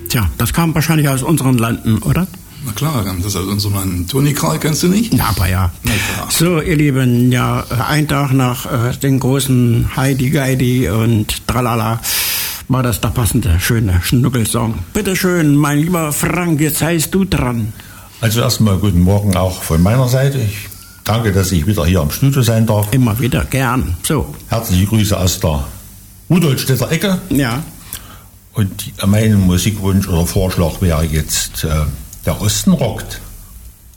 Tja, das kam wahrscheinlich aus unseren Landen, oder? Na klar, das ist aus unserem Land. Toni Karl kennst du nicht? Ja, aber ja. Na klar. So, ihr Lieben, ja, ein Tag nach den großen Heidi Geidi und Tralala war das der passende, schöne Schnuckelsong. Bitte schön, mein lieber Frank, jetzt heißt du dran. Also erstmal guten Morgen auch von meiner Seite. Ich danke, dass ich wieder hier am Studio sein darf. Immer wieder, gern. So. Herzliche Grüße aus der Rudolstädter Ecke. Ja. Und mein Musikwunsch oder Vorschlag wäre jetzt Der Osten rockt.